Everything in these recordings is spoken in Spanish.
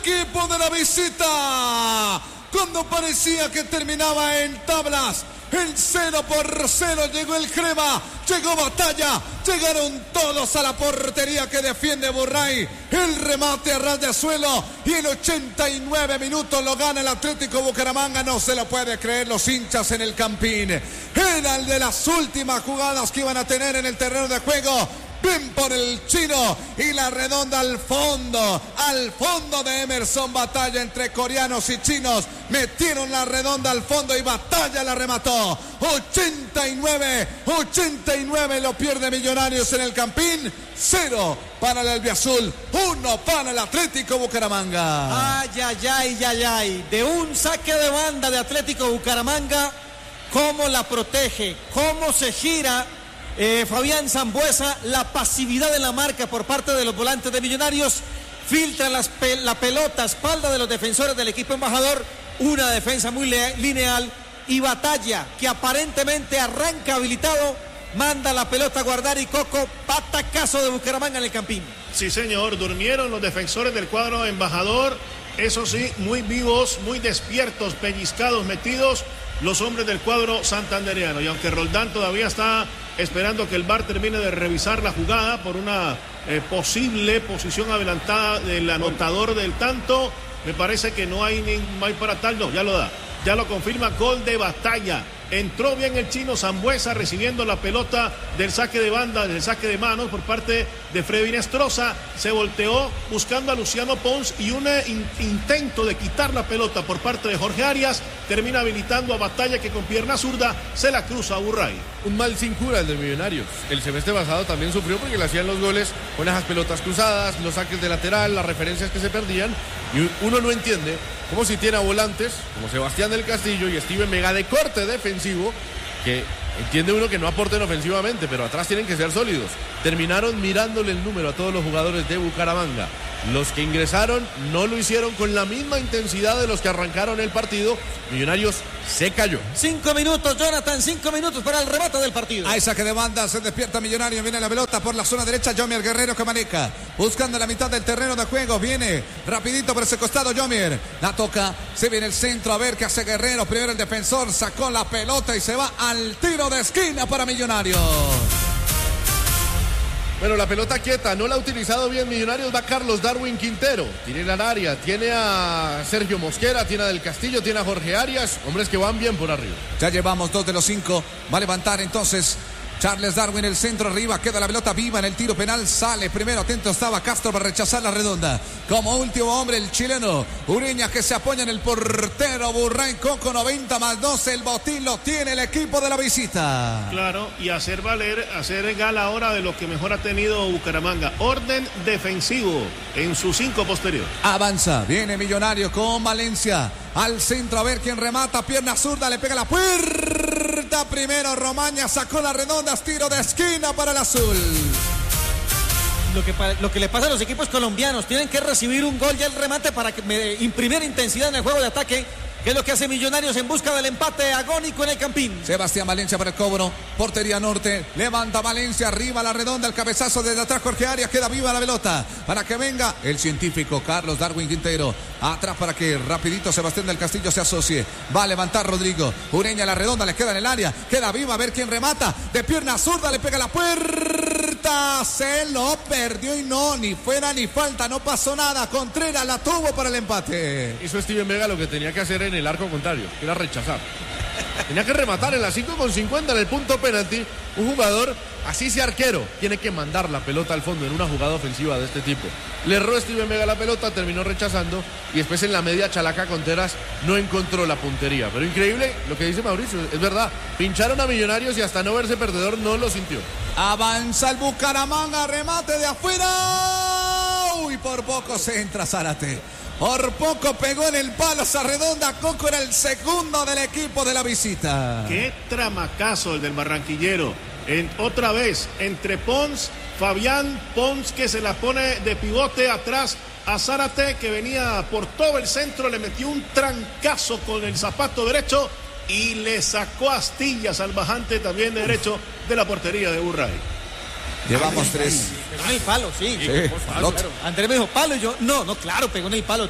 equipo de la visita. Cuando parecía que terminaba en tablas, el 0-0 llegó el crema, llegó Batalla, llegaron todos a la portería que defiende Burray. El remate a ras de suelo y en 89 minutos lo gana el Atlético Bucaramanga. No se lo puede creer los hinchas en el Campín. Era el de las últimas jugadas que iban a tener en el terreno de juego. Bien por el chino y la redonda al fondo de Emerson Batalla entre coreanos y chinos. Metieron la redonda al fondo y Batalla la remató. 89 lo pierde Millonarios en el Campín. 0 para el albiazul, 1 para el Atlético Bucaramanga. Ay. De un saque de banda de Atlético Bucaramanga, cómo la protege, cómo se gira Fabián Sambueza, la pasividad en la marca por parte de los volantes de Millonarios, filtra la pelota a espalda de los defensores del equipo embajador, una defensa muy lineal, y Batalla, que aparentemente arranca habilitado, manda la pelota a guardar y Coco, patacazo de Bucaramanga en el Campín. Sí, señor, durmieron los defensores del cuadro embajador, eso sí, muy vivos, muy despiertos, pellizcados, metidos los hombres del cuadro santandereano. Y aunque Roldán todavía está esperando que el VAR termine de revisar la jugada por una posible posición adelantada del anotador del tanto, me parece que no hay para tal, no, ya lo da. Ya lo confirma, gol de Batalla. Entró bien el chino Sambueza recibiendo la pelota del saque de banda, del saque de manos por parte de Freddy Nestroza. Se volteó buscando a Luciano Pons y un intento de quitar la pelota por parte de Jorge Arias termina habilitando a Batalla, que con pierna zurda se la cruza a Burray. Un mal sin cura el de Millonarios. El semestre pasado también sufrió porque le hacían los goles con esas pelotas cruzadas, los saques de lateral, las referencias que se perdían. Y uno no entiende cómo si tiene a volantes como Sebastián del Castillo y Steven Mega de corte defensivo, que entiende uno que no aporten ofensivamente, pero atrás tienen que ser sólidos. Terminaron mirándole el número a todos los jugadores de Bucaramanga. Los que ingresaron no lo hicieron con la misma intensidad de los que arrancaron el partido. Millonarios se cayó. 5 minutos, Jonathan, 5 minutos para el remate del partido. Hay saque de banda, se despierta Millonarios, viene la pelota por la zona derecha, Yomier Guerrero que maneja, buscando la mitad del terreno de juego, viene rapidito por ese costado Yomier, la toca, se viene el centro, a ver qué hace Guerrero, primero el defensor, sacó la pelota y se va al tiro de esquina para Millonarios. Bueno, la pelota quieta, no la ha utilizado bien Millonarios, va Carlos Darwin Quintero, tiene el área, tiene a Sergio Mosquera, tiene a Del Castillo, tiene a Jorge Arias, hombres que van bien por arriba. Ya llevamos 2 de los 5, va a levantar entonces Charles Darwin, el centro arriba, queda la pelota viva en el tiro penal, sale primero, atento estaba Castro para rechazar la redonda, como último hombre el chileno Ureña, que se apoya en el portero Burray. Coco, 90 más 12, el botín lo tiene el equipo de la visita. Claro, y hacer gala ahora de lo que mejor ha tenido Bucaramanga, orden defensivo en su 5 posterior. Avanza, viene Millonario con Valencia, al centro, a ver quién remata, pierna zurda, le pega la puerta, primero Romaña, sacó la redonda, tiro de esquina para el azul. Lo que le pasa a los equipos colombianos, tienen que recibir un gol ya el remate para imprimir intensidad en el juego de ataque, que es lo que hace Millonarios en busca del empate agónico en el Campín. Sebastián Valencia para el cobro, portería norte, levanta Valencia, arriba la redonda, el cabezazo desde atrás Jorge Arias, queda viva la pelota, para que venga el científico Carlos Darwin Quintero, atrás para que rapidito Sebastián del Castillo se asocie, va a levantar Rodrigo, Ureña la redonda, le queda en el área, queda viva, a ver quién remata, de pierna zurda, le pega la puerta, se lo perdió y no, ni fuera ni falta, no pasó nada, Contreras la tuvo para el empate. Hizo Steven Vega lo que tenía que hacer en el arco contrario, que era rechazar. Tenía que rematar en la 5:50 en el punto penalti. Un jugador, así sea arquero, tiene que mandar la pelota al fondo en una jugada ofensiva de este tipo. Le erró Steven Vega la pelota, terminó rechazando y después en la media Chalaca Contreras no encontró la puntería. Pero increíble lo que dice Mauricio, es verdad, pincharon a Millonarios y hasta no verse perdedor no lo sintió. Avanza el Bucaramanga, remate de afuera. Uy, por poco se entra Zárate. Por poco pegó en el palo esa redonda. Coco era el segundo del equipo de la visita. Qué tramacazo el del barranquillero. Otra vez entre Pons, Fabián Pons, que se la pone de pivote atrás a Zárate, que venía por todo el centro, le metió un trancazo con el zapato derecho y le sacó astillas al bajante también derecho de la portería de Burray. Llevamos 3. Pegó en el palo, sí. Claro. Andrés me dijo palo y yo, no, claro, pegó en el palo.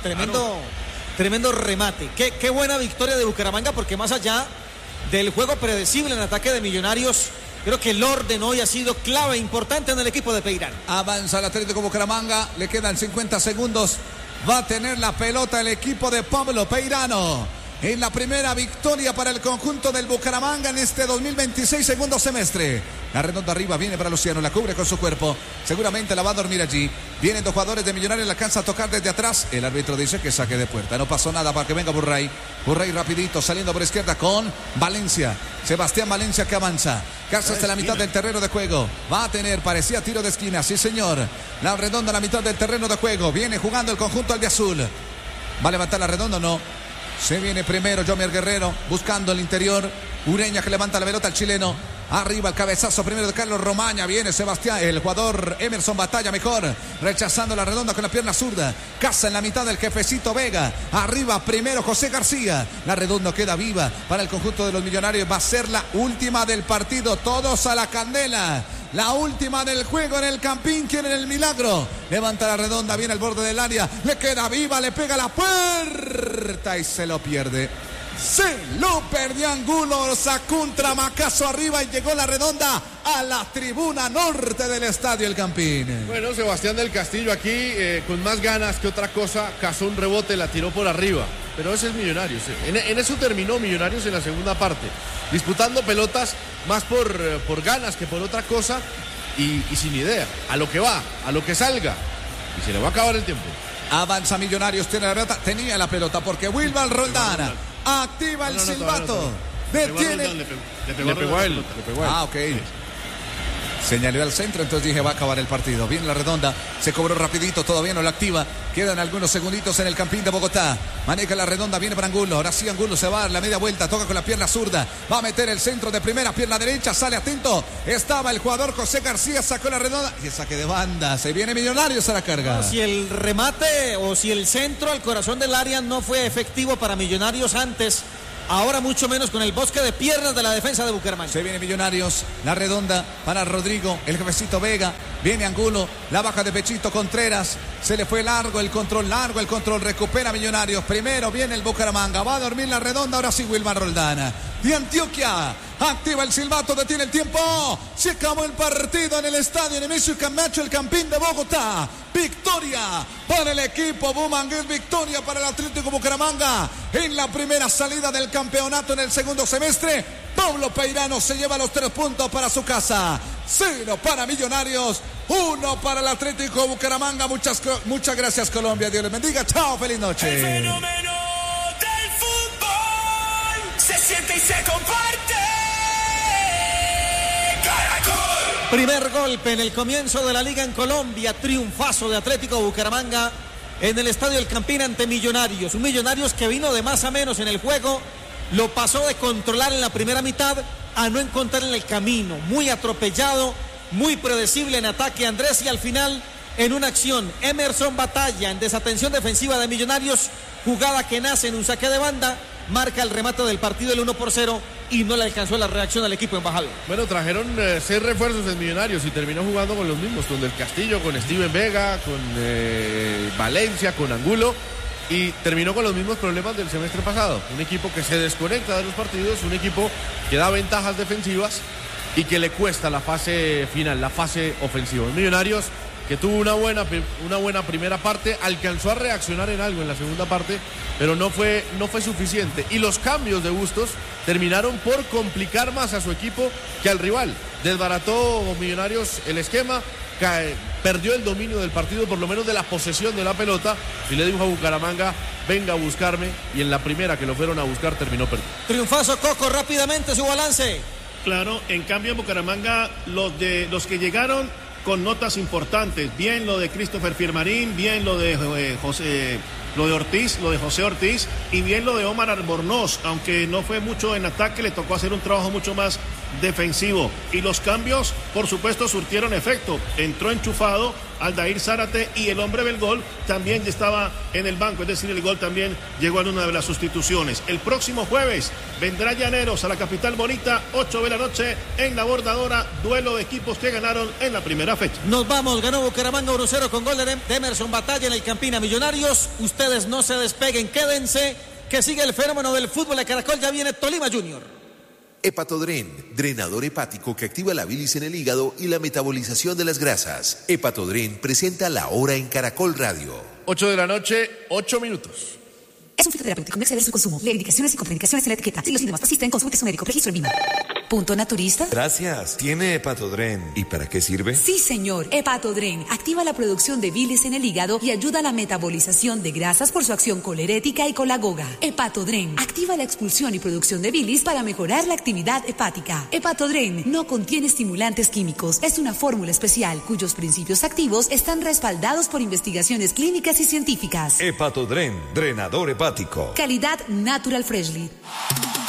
Tremendo remate. Qué buena victoria de Bucaramanga, porque más allá del juego predecible en ataque de Millonarios, creo que el orden hoy ha sido clave, importante en el equipo de Peirano. Avanza el Atlético Bucaramanga, le quedan 50 segundos. Va a tener la pelota el equipo de Pablo Peirano. En la primera victoria para el conjunto del Bucaramanga en este 2026 segundo semestre. La redonda arriba viene para Luciano, la cubre con su cuerpo. Seguramente la va a dormir allí. Vienen dos jugadores de Millonarios, la alcanza a tocar desde atrás. El árbitro dice que saque de puerta. No pasó nada para que venga Burray. Burray rapidito saliendo por izquierda con Valencia. Sebastián Valencia que avanza. Casi hasta la mitad del terreno de juego. Va a tener, parecía tiro de esquina, sí señor. La redonda a la mitad del terreno de juego. Viene jugando el conjunto albiazul. ¿Va a levantar la redonda o no? Se viene primero Jomer Guerrero buscando el interior. Ureña que levanta la pelota al chileno. Arriba el cabezazo primero de Carlos Romaña. Viene Sebastián, el jugador Emerson Batalla mejor. Rechazando la redonda con la pierna zurda. Casa en la mitad del jefecito Vega. Arriba primero José García. La redonda queda viva para el conjunto de los Millonarios. Va a ser la última del partido. Todos a la candela. La última del juego en el Campín. Quieren el milagro. Levanta la redonda. Viene al borde del área. Le queda viva. Le pega la puerta y se lo pierde. Se lo perdió Angulo. Sacó un tramacazo arriba y llegó la redonda a la tribuna norte del estadio El Campín. Bueno, Sebastián del Castillo aquí con más ganas que otra cosa. Cazó un rebote, la tiró por arriba. Pero ese es Millonarios. En eso terminó Millonarios en la segunda parte. Disputando pelotas más por ganas que por otra cosa. Y sin idea. A lo que va, a lo que salga. Y se le va a acabar el tiempo. Avanza Millonarios, tiene la pelota. Tenía la pelota porque Wilmar Roldán activa el silbato. Detiene. Le pegó a él. Ah, ok. Señaló al centro, entonces dije va a acabar el partido. Viene la redonda, se cobró rapidito, todavía no la activa. Quedan algunos segunditos en el Campín de Bogotá. Maneja la redonda, viene para Angulo. Ahora sí Angulo se va a dar la media vuelta, toca con la pierna zurda. Va a meter el centro de primera, pierna derecha, sale atento. Estaba el jugador José García, sacó la redonda y el saque de banda. Se viene Millonarios a la carga. No, si el remate o si el centro al corazón del área no fue efectivo para Millonarios antes, ahora mucho menos con el bosque de piernas de la defensa de Bucaramanga. Se viene Millonarios, la redonda para Rodrigo, el jefecito Vega, viene Angulo, la baja de pechito Contreras, se le fue largo el control, recupera Millonarios, primero viene el Bucaramanga, va a dormir la redonda, ahora sí Wilmar Roldán, de Antioquia, activa el silbato, detiene el tiempo, se acabó el partido en el estadio Nemesio Camacho, el Campín de Bogotá, victoria para el equipo Bumangués, victoria para el Atlético Bucaramanga en la primera salida del campeonato en el segundo semestre. Pablo Peirano se lleva los 3 puntos para su casa. 0 para Millonarios, 1 para el Atlético Bucaramanga. Muchas gracias Colombia, Dios les bendiga, chao, feliz noche. El fenómeno del fútbol se siente y se comparte. Caracol. Primer golpe en el comienzo de la liga en Colombia, triunfazo de Atlético Bucaramanga en el estadio El Campín ante Millonarios. Un Millonarios que vino de más a menos en el juego, lo pasó de controlar en la primera mitad a no encontrar en el camino, muy atropellado, muy predecible en ataque Andrés y al final en una acción Emerson Batalla en desatención defensiva de Millonarios, jugada que nace en un saque de banda, marca el remate del partido el 1-0 y no le alcanzó la reacción al equipo embajador. Bueno, trajeron 6 refuerzos en Millonarios y terminó jugando con los mismos, con Del Castillo, con Steven Vega, con Valencia, con Angulo. Y terminó con los mismos problemas del semestre pasado. Un equipo que se desconecta de los partidos, un equipo que da ventajas defensivas y que le cuesta la fase final, la fase ofensiva. Millonarios que tuvo una buena primera parte, alcanzó a reaccionar en algo en la segunda parte, pero no fue suficiente. Y los cambios de Bustos terminaron por complicar más a su equipo que al rival. Desbarató Millonarios el esquema, perdió el dominio del partido, por lo menos de la posesión de la pelota, y le dijo a Bucaramanga, venga a buscarme, y en la primera que lo fueron a buscar terminó perdido. Triunfazo, Coco, rápidamente su balance. Claro, en cambio en Bucaramanga los que llegaron con notas importantes, bien lo de Christopher Firmarín, bien lo de José Ortiz y bien lo de Omar Albornoz, aunque no fue mucho en ataque, le tocó hacer un trabajo mucho más defensivo y los cambios por supuesto surtieron efecto. Entró enchufado Aldair Zárate, y el hombre del gol también estaba en el banco, es decir, el gol también llegó en una de las sustituciones. El próximo jueves vendrá Llaneros a la capital bonita, 8 de la noche en la Bordadora, duelo de equipos que ganaron en la primera fecha. Nos vamos, ganó Bucaramanga 1-0 con gol de Emerson Batalla en el Campina Millonarios. Ustedes no se despeguen, quédense, que sigue el fenómeno del fútbol de Caracol, ya viene Tolima Junior. Hepatodren, drenador hepático que activa la bilis en el hígado y la metabolización de las grasas. Hepatodren presenta La Hora en Caracol Radio. 8 de la noche, 8 minutos. Es un fitoterapéutico, no exceder su consumo. Lee indicaciones y contraindicaciones en la etiqueta. Si los síntomas persisten, consulte a su médico. Registro en VIMA. ¿Punto naturista? Gracias. ¿Tiene Hepatodren? ¿Y para qué sirve? Sí, señor. Hepatodren activa la producción de bilis en el hígado y ayuda a la metabolización de grasas por su acción colerética y colagoga. Hepatodren activa la expulsión y producción de bilis para mejorar la actividad hepática. Hepatodren no contiene estimulantes químicos. Es una fórmula especial cuyos principios activos están respaldados por investigaciones clínicas y científicas. Hepatodren, drenador hepático. Calidad Natural Freshly.